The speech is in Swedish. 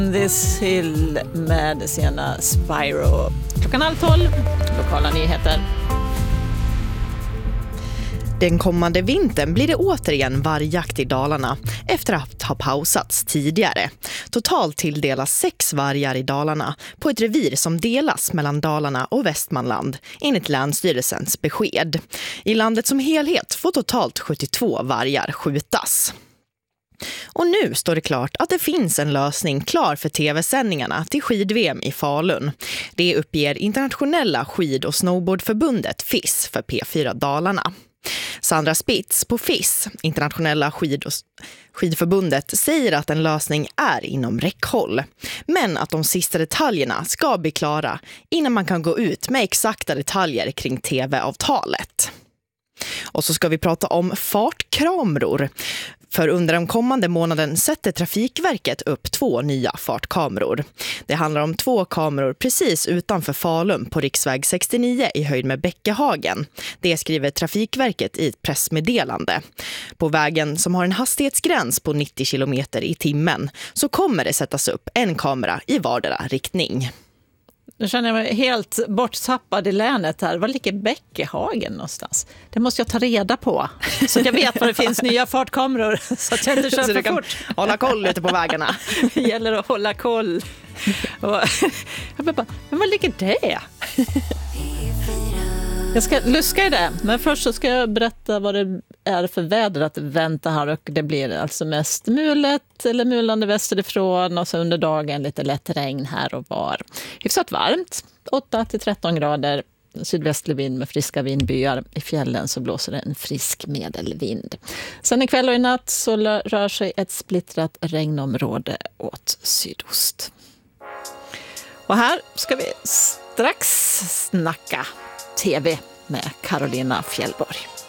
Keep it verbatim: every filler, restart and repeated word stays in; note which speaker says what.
Speaker 1: This Hill med sina Spyro. Klockan halv tolv, lokala nyheter.
Speaker 2: Den kommande vintern blir det återigen vargjakt i Dalarna efter att ha pausats tidigare. Totalt tilldelas sex vargar i Dalarna på ett revir som delas mellan Dalarna och Västmanland enligt Länsstyrelsens besked. I landet som helhet får totalt sjuttiotvå vargar skjutas. Och nu står det klart att det finns en lösning klar för tv-sändningarna till skid-V M i Falun. Det uppger Internationella skid- och snowboardförbundet F I S för P fyra Dalarna. Sandra Spitz på F I S, Internationella skid- och skidförbundet, säger att en lösning är inom räckhåll. Men att de sista detaljerna ska bli klara innan man kan gå ut med exakta detaljer kring tv-avtalet. Och så ska vi prata om fartkameror. För under den kommande månaden sätter Trafikverket upp två nya fartkameror. Det handlar om två kameror precis utanför Falun på riksväg sextionio i höjd med Bäckehagen. Det skriver Trafikverket i ett pressmeddelande. På vägen som har en hastighetsgräns på nittio kilometer i timmen så kommer det sättas upp en kamera i vardera riktning.
Speaker 1: Nu känner jag mig helt borttappad i länet här. Var ligger Bäckehagen någonstans? Det måste jag ta reda på. Så att jag vet var det finns nya fartkameror. Så att jag inte kör för fort.
Speaker 2: Hålla koll lite på vägarna.
Speaker 1: Det gäller att hålla koll. Och jag bara, men var ligger det? Jag ska luska i det. Men först så ska jag berätta vad det är för väder att vänta här. Och det blir alltså mest mulet eller mulande västerifrån. Och så under dagen lite lätt regn här och var. Hyfsat varmt. åtta till tretton grader. Sydvästlig vind med friska vindbyar. I fjällen så blåser det en frisk medelvind. Sen ikväll och i natt så rör sig ett splittrat regnområde åt sydost. Och här ska vi strax snacka tv med Carolina Fjällborg.